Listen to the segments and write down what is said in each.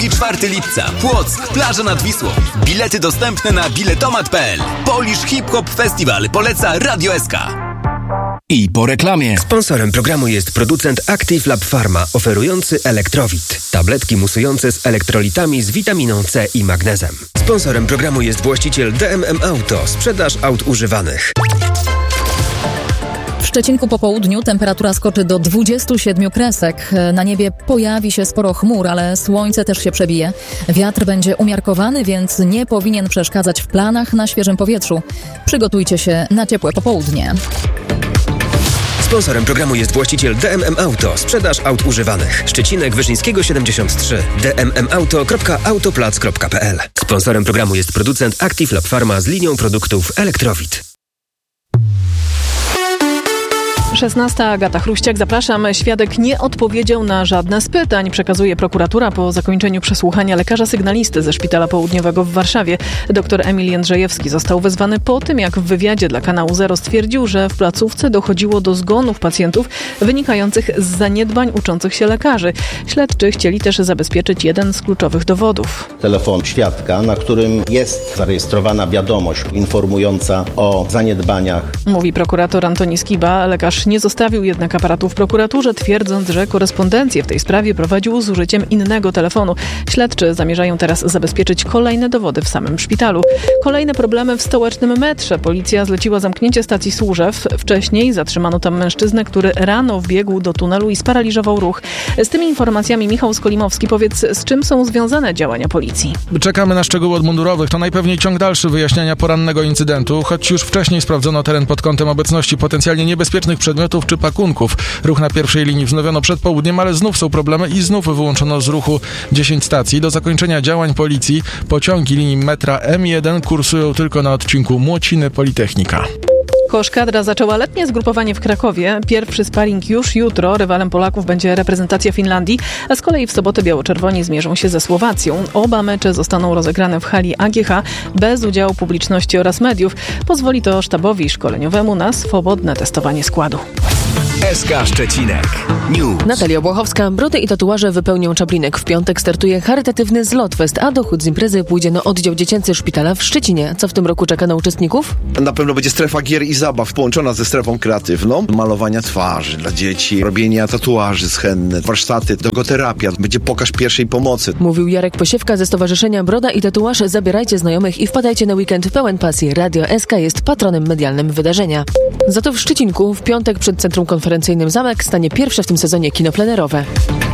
I 4 lipca. Płock, plaża nad Wisłą. Bilety dostępne na biletomat.pl. Polish Hip Hop Festival poleca Radio SK. I po reklamie. Sponsorem programu jest producent Active Lab Pharma, oferujący Elektrowit. Tabletki musujące z elektrolitami z witaminą C i magnezem. Sponsorem programu jest właściciel DMM Auto, sprzedaż aut używanych. W Szczecinku po południu temperatura skoczy do 27 kresek. Na niebie pojawi się sporo chmur, ale słońce też się przebije. Wiatr będzie umiarkowany, więc nie powinien przeszkadzać w planach na świeżym powietrzu. Przygotujcie się na ciepłe popołudnie. Sponsorem programu jest właściciel DMM Auto, sprzedaż aut używanych. Szczecinek Wyszyńskiego 73. dmmauto.autoplac.pl. Sponsorem programu jest producent Active Lab Pharma z linią produktów Elektrowit. 16. Agata Chruściak, zapraszam. Świadek nie odpowiedział na żadne z pytań, przekazuje prokuratura po zakończeniu przesłuchania lekarza sygnalisty ze Szpitala Południowego w Warszawie. Dr Emil Jędrzejewski został wezwany po tym, jak w wywiadzie dla kanału Zero stwierdził, że w placówce dochodziło do zgonów pacjentów wynikających z zaniedbań uczących się lekarzy. Śledczy chcieli też zabezpieczyć jeden z kluczowych dowodów. Telefon świadka, na którym jest zarejestrowana wiadomość informująca o zaniedbaniach. Mówi prokurator Antoni Skiba. Lekarz nie zostawił jednak aparatu w prokuraturze, twierdząc, że korespondencję w tej sprawie prowadził z użyciem innego telefonu. Śledczy zamierzają teraz zabezpieczyć kolejne dowody w samym szpitalu. Kolejne problemy w stołecznym metrze. Policja zleciła zamknięcie stacji Służew. Wcześniej zatrzymano tam mężczyznę, który rano wbiegł do tunelu i sparaliżował ruch. Z tymi informacjami Michał Skolimowski. Powiedz, z czym są związane działania policji? Czekamy na szczegóły od mundurowych. To najpewniej ciąg dalszy wyjaśniania porannego incydentu, choć już wcześniej sprawdzono teren pod kątem obecności potencjalnie niebezpiecznych przedmiotów czy pakunków. Ruch na pierwszej linii wznowiono przed południem, ale znów są problemy i znów wyłączono z ruchu 10 stacji. Do zakończenia działań policji pociągi linii metra M1 kursują tylko na odcinku Młociny-Politechnika. Koszkadra zaczęła letnie zgrupowanie w Krakowie. Pierwszy sparring już jutro. Rywalem Polaków będzie reprezentacja Finlandii, a z kolei w sobotę biało-czerwoni zmierzą się ze Słowacją. Oba mecze zostaną rozegrane w hali AGH bez udziału publiczności oraz mediów. Pozwoli to sztabowi szkoleniowemu na swobodne testowanie składu. SK Szczecinek News. Natalia Obłachowska. Brody i tatuaże wypełnią Czaplinek. W piątek startuje charytatywny Zlotfest, a dochód z imprezy pójdzie na oddział dziecięcy szpitala w Szczecinie. Co w tym roku czeka na uczestników? Na pewno będzie strefa gier i zabaw połączona ze strefą kreatywną. Malowania twarzy dla dzieci, robienia tatuaży schenne, warsztaty, dogoterapia. Będzie pokaz pierwszej pomocy. Mówił Jarek Posiewka ze Stowarzyszenia Broda i Tatuaż. Zabierajcie znajomych i wpadajcie na weekend pełen pasji. Radio SK jest patronem medialnym wydarzenia. Za to w Szczecinku w piątek przed Centrum Konferencyjnym Zamek stanie pierwsze w tym sezonie kino plenerowe.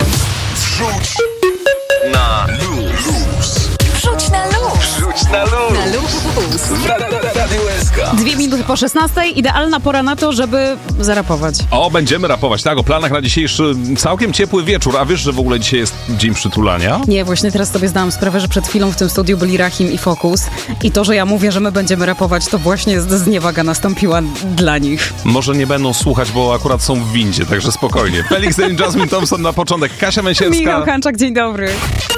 Wrzuć na luz. Wrzuć na luz. Wrzuć na luz. Na luz. Radio SK. 2 minuty po 16. Idealna pora na to, żeby zarapować. O, będziemy rapować, tak, o planach na dzisiejszy całkiem ciepły wieczór. A wiesz, że w ogóle dzisiaj jest dzień przytulania? Nie, właśnie teraz sobie zdałam sprawę, że przed chwilą w tym studiu byli Rahim i Focus. I to, że ja mówię, że my będziemy rapować, to właśnie zniewaga nastąpiła dla nich. Może nie będą słuchać, bo akurat są w windzie, także spokojnie. Felix and Jasmine Thompson na początek, Kasia Męsierska. Michał Hanczak, dzień dobry.